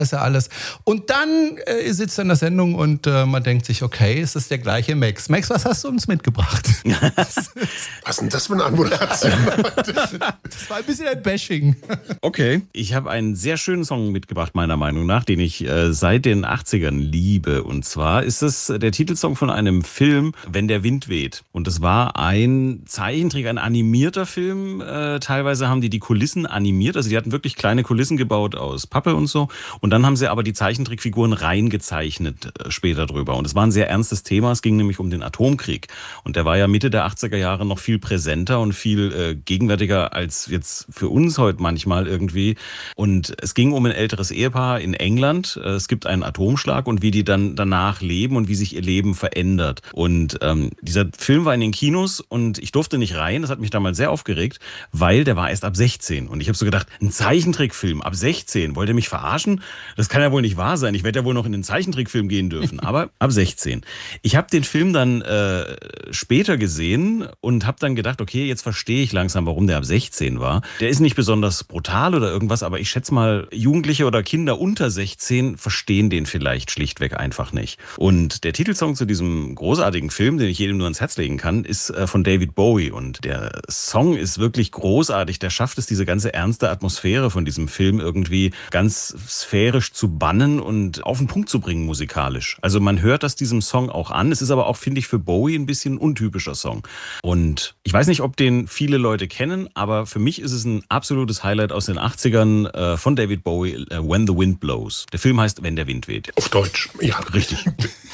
ist ja alles. Und dann sitzt er in der Sendung und man denkt sich, okay, ist das der gleiche Max? Max, was hast du uns mitgebracht? Was ist denn das für eine Anmoderation? Das war ein bisschen ein Bashing. Okay, ich habe einen sehr schönen Song mitgebracht, meiner Meinung nach, den ich seit den 80ern liebe. Und zwar ist es der Titelsong von einem Film, Wenn der Wind weht. Und das war ein Zeichentrick, ein animierter Film. Teilweise haben die Kulissen animiert. Also die hatten wirklich kleine Kulissen gebaut aus Pappe und so. Und dann haben sie aber die Zeichentrickfiguren reingezeichnet später drüber. Und es war ein sehr ernstes Thema. Es ging nämlich um den Atomkrieg. Und der war ja Mitte der 80er Jahre noch viel präsenter und viel gegenwärtiger als jetzt für uns heute manchmal irgendwie. Und es ging um ein älteres Ehepaar in England. Es gibt einen Atomschlag und wie die dann danach leben und wie sich ihr Leben verändert. Und dieser Film war in den Kinos und ich durfte nicht rein. Das hat mich damals sehr aufgeregt, weil der war erst ab 16. Und ich habe so gedacht, ein Zeichentrickfilm ab 16, wollt ihr mich verarschen? Das kann ja wohl nicht wahr sein. Ich werde ja wohl noch in den Zeichentrickfilm gehen dürfen. Aber ab 16. Ich habe den Film dann später gesehen und habe dann gedacht, okay, jetzt verstehe ich langsam, warum der ab 16 war. Der ist nicht besonders brutal oder irgendwas, aber ich schätze mal, Jugendliche oder Kinder unter 16 verstehen den vielleicht schlichtweg einfach nicht. Und der Titelsong zu diesem großartigen Film, den ich jedem nur ans Herz legen kann, ist von David Bowie. Und der Song ist wirklich großartig. Der schafft es, diese ganze ernste Atmosphäre von diesem Film irgendwie ganz sphärisch zu bannen und auf den Punkt zu bringen musikalisch. Also man hört das diesem Song auch an. Es ist aber auch, finde ich, für Bowie ein bisschen ein untypischer Song. Und ich weiß nicht, ob den viele Leute kennen, aber für mich ist es ein absolutes Highlight aus den 80ern von David Bowie, When the Wind Blows. Der Film heißt Wenn der Wind weht. Auf Deutsch, ja. Richtig.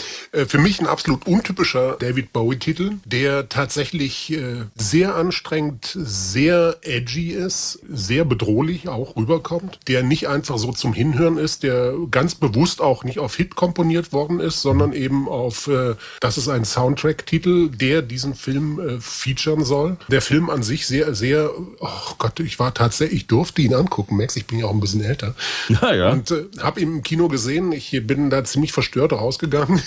Für mich ein absolut untypischer David Bowie-Titel, der tatsächlich sehr anstrengend, sehr edgy ist, sehr bedrohlich auch rüberkommt, der nicht einfach so zum Hinhören ist, der ganz bewusst auch nicht auf Hit komponiert worden ist, sondern eben auf, das ist ein Soundtrack-Titel, der diesen Film featuren soll. Der Film an sich sehr, sehr, oh Gott, ich durfte ihn angucken, Max, ich bin ja auch ein bisschen älter. Ja. Und habe ihn im Kino gesehen, ich bin da ziemlich verstört rausgegangen.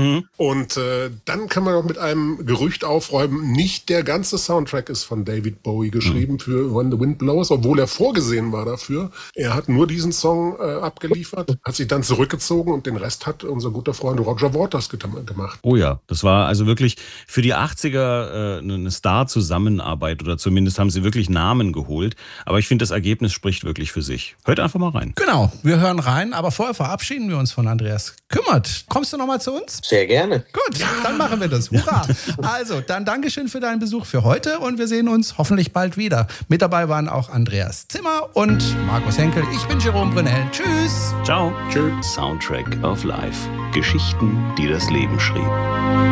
Und dann kann man auch mit einem Gerücht aufräumen, nicht der ganze Soundtrack ist von David Bowie geschrieben für When the Wind Blows, obwohl er vorgesehen war dafür. Er hat nur diesen Song abgeliefert, hat sich dann zurückgezogen und den Rest hat unser guter Freund Roger Waters gemacht. Oh ja, das war also wirklich für die 80er eine Star-Zusammenarbeit oder zumindest haben sie wirklich Namen geholt. Aber ich finde, das Ergebnis spricht wirklich für sich. Hört einfach mal rein. Genau, wir hören rein, aber vorher verabschieden wir uns von Andreas Kümmert. Kommst du nochmal zu uns? Sehr gerne. Gut, dann machen wir das. Hurra! Also, dann Dankeschön für deinen Besuch für heute und wir sehen uns hoffentlich bald wieder. Mit dabei waren auch Andreas Zimmer und Markus Henkel. Ich bin Jerome Brunel. Tschüss! Ciao! Tschüss. Soundtrack of Life. Geschichten, die das Leben schrieb.